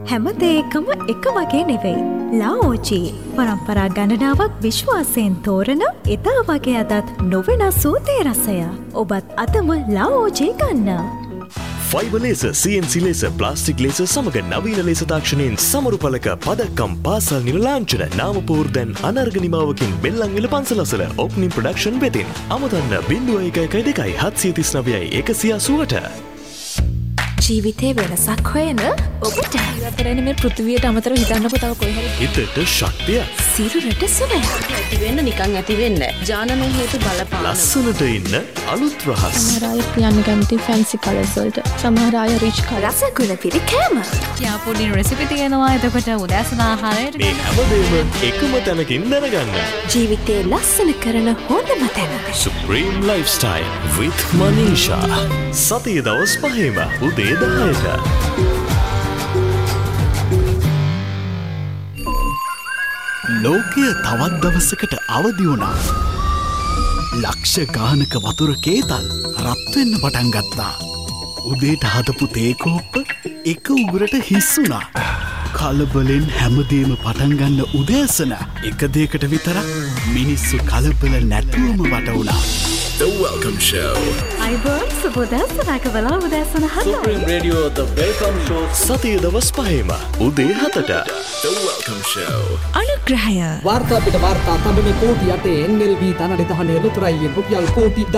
හැමදේකම එක වගේ නෙවෙයි. ලාओජී පරම්පරා ගණනාවක් විශ්වාසයෙන් තෝරන එදා වගේ අදත් නොවෙනස් වූ තේ රසය. ඔබත් අදම ලාओජී ගන්න. Fibre laser, CNC laser, plastic laser සමග නවීන ලේසර් තාක්ෂණයෙන් සමරු පළක පදක්කම් පාසල් නිල ලාංඡන නාමපුවර් දැන් අනර්ග නිමාවකින් බෙල්ලන්විල පන්සලසල ඕපනින් ප්‍රොඩක්ෂන් වෙතින් අමතන්න 0112 739 180ට. ජීවිතේ වෙනසක් හොයන ඔබට කරන්නේ මේ පෘථිවියට අමතරව හිතන්නකො තව කොයි හරි හිතට ශක්තිය, සිරුරට සුවය. ඇති වෙන්න නිකන් ඇති වෙන්න. ජානමය හේතු බලපාන. ලස්සනට ඉන්න අලුත් රහස්. සමහර අය යන්න කැමති ෆැන්සි කලර්ස් වලට. සමහර අය රිච් කලර්. රසගුණ පිරි කෑම. යාපොඩි රෙසිපි තියෙනවා. එතකොට උදෑසන ආහාරයට මේ හැමදේම එකම තැනකින් දැනගන්න. ජීවිතේ ලස්සන කරන හොඳම තැන. Supreme Lifestyle with Manisha. සතිය දවස් 5ම උදේ 10ට. ලෝකය තවත් දවසකට අවදි වුණා. ලක්ෂ ගානක වතුර කේතල් රත්වෙන්න පටන් ගත්තා. උදේට හදපු තේකෝප්ප එක උගුරට හිස්සුනා. කලබලෙන් හැමදේම පටන්ගන්න උදෑසන එක දේකට විතරක් මිනිස්සු කලබල නැතුවම වට වුණා. The Welcome Show. අයිබෝන් සුබෝදෑසනක වෙලා උදෑසන 7යි. Supreme Radio The Welcome Show. සතිය දවස් 5ම උදේ 7ට. The Welcome Show. අනුග්‍රහය. වාර්තා පිට වාර්තා තඹනේ කෝටි 8 NLB තනඩ දහනේ ලුතරයි රුපියල් කෝටි